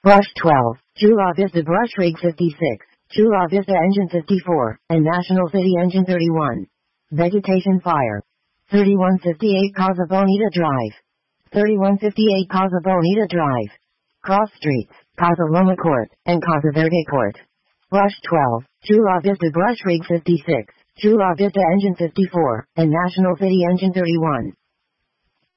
Rush 12, Chula Vista Brush Rig 56, Chula Vista Engine 54, and National City Engine 31. Vegetation Fire. 3158 Casa Bonita Drive. 3158 Casa Bonita Drive. Cross Streets, Casa Loma Court, and Casa Verde Court. Rush 12, Chula Vista Brush Rig 56, Chula Vista Engine 54, and National City Engine 31.